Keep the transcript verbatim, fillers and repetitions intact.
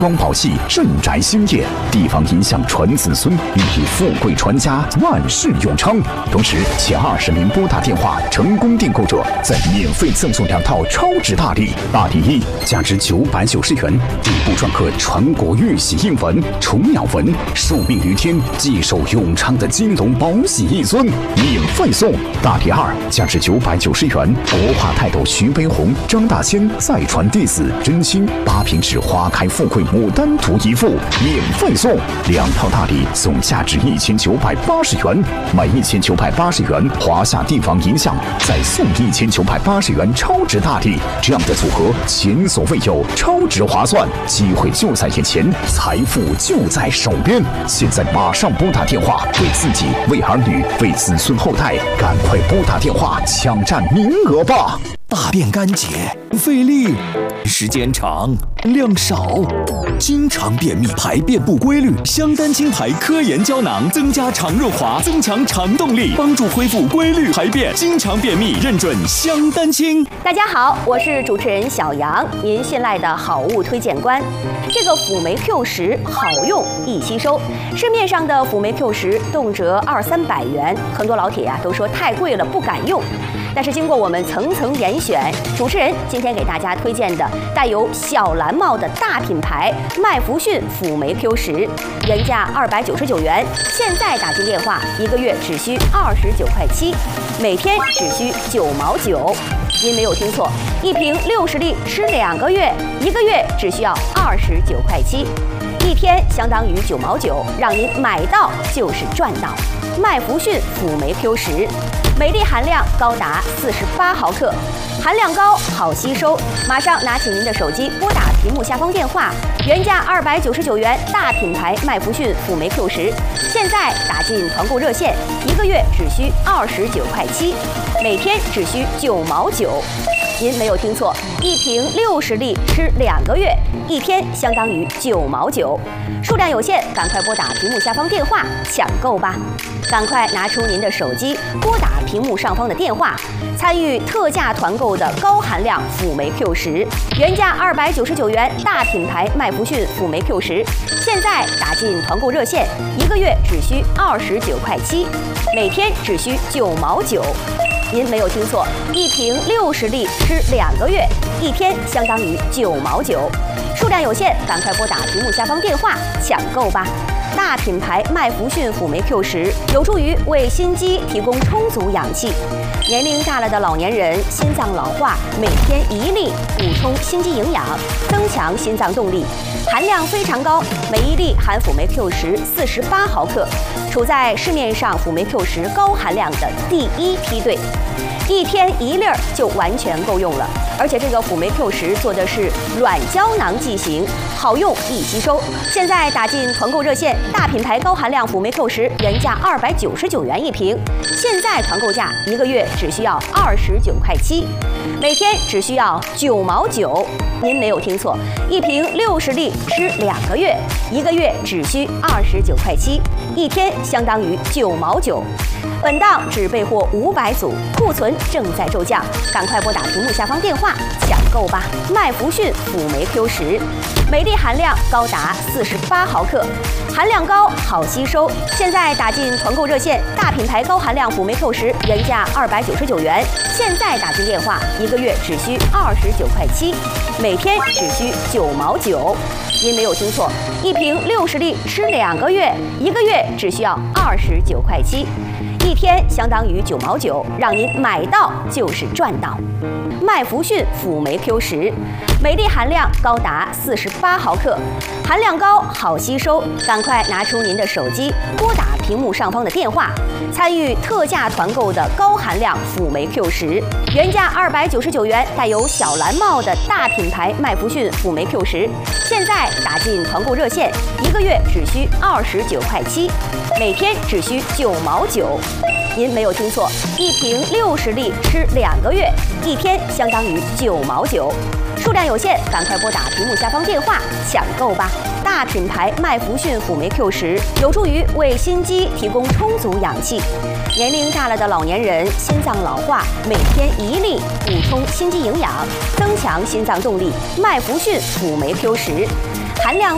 光宝系镇宅兴业，地方影响传子孙，寓意富贵传家，万事永昌。同时，前二十名拨打电话成功订购者，再免费赠送两套超值大礼。大礼一，价值九百九十元，底部篆刻传国玉玺印文、虫鸟纹，寿命于天，既寿永昌的金龙宝玺一尊，免费送。大礼二，价值九百九十元，国画泰斗徐悲鸿、张大千再传弟子真心八品纸花开富贵牡丹图一幅，免费送。两套大礼送价值一千九百八十元，买一千九百八十元华夏地方影像，再送一千九百八十元超值大礼，这样的组合前所未有，超值划算，机会就在眼前，财富就在手边。现在马上拨打电话，为自己、为儿女、为子孙后代，赶快拨打电话抢占名额吧！ 大便干结，费力，时间长，量少，经常便秘，排便不规律。香丹清排科研胶囊增加肠润滑，增强肠动力，帮助恢复规律排便。经常便秘，认准香丹清。 大家好，我是主持人小杨，您信赖的好物推荐官。这个辅酶 Q 十好用易吸收，市面上的辅酶 Q 十动辄二三百元，很多老铁呀、啊、都说太贵了不敢用。但是经过我们层层严选，主持人今天给大家推荐的带有小蓝帽的大品牌麦福逊辅酶 Q 十，原价二百九十九元，现在打进电话一个月只需二十九块七，每天只需九毛九。您没有听错，一瓶六十粒吃两个月，一个月只需要二十九块七，一天相当于九毛九，让您买到就是赚到。麦福逊辅酶 Q 十。每粒含量高达四十八毫克，含量高，好吸收。马上拿起您的手机，拨打屏幕下方电话，原价二百九十九元，大品牌麦福逊辅酶 Q 十，现在打进团购热线，一个月只需二十九块七，每天只需九毛九。您没有听错，一瓶六十粒吃两个月，一天相当于九毛九，数量有限，赶快拨打屏幕下方电话抢购吧！赶快拿出您的手机，拨打屏幕上方的电话，参与特价团购的高含量辅酶 Q 十，原价二百九十九元，大品牌麦福逊辅酶 Q 十，现在打进团购热线，一个月只需二十九块七，每天只需九毛九。您没有听错，一瓶六十粒吃两个月，一天相当于九毛九，数量有限，赶快拨打屏幕下方电话抢购吧！大品牌麦福逊辅酶 Q 十有助于为心肌提供充足氧气。年龄大了的老年人心脏老化，每天一粒补充心肌营养，增强心脏动力，含量非常高，每一粒含辅酶 Q 十四十八毫克，处在市面上辅酶 Q 十高含量的第一梯队。一天一粒儿就完全够用了，而且这个辅酶 Q 十做的是软胶囊剂型，好用易吸收。现在打进团购热线，大品牌高含量辅酶 Q 十原价二百九十九元一瓶，现在团购价一个月只需要二十九块七，每天只需要九毛九。您没有听错，一瓶六十粒吃两个月，一个月只需二十九块七，一天相当于九毛九。本档只备货五百组，库存正在骤降，赶快拨打屏幕下方电话抢购吧！麦福逊辅酶 Q 十，每粒含量高达四十八毫克，含量高，好吸收。现在打进团购热线，大品牌高含量辅酶 Q 十原价二百九十九元，现在打进电话，一个月只需二十九块七，每天只需九毛九。您没有听错，一瓶六十粒吃两个月，一个月只需要二十九块七。一天相当于九毛九，让您买到就是赚到。麦福逊辅酶 Q 十，每粒含量高达四十八毫克，含量高，好吸收。赶快拿出您的手机，拨打屏幕上方的电话，参与特价团购的高含量辅酶 Q 十，原价二百九十九元，带有小蓝帽的大品牌麦福逊辅酶 Q 十，现在打进团购热线，一个月只需二十九块七，每天只需九毛九。您没有听错，一瓶六十粒吃两个月，一天相当于九毛九，数量有限，赶快拨打屏幕下方电话抢购吧！大品牌麦福逊辅酶 Q 十有助于为心肌提供充足氧气。年龄大了的老年人心脏老化，每天一粒补充心肌营养，增强心脏动力。麦福逊辅酶 Q 十，含量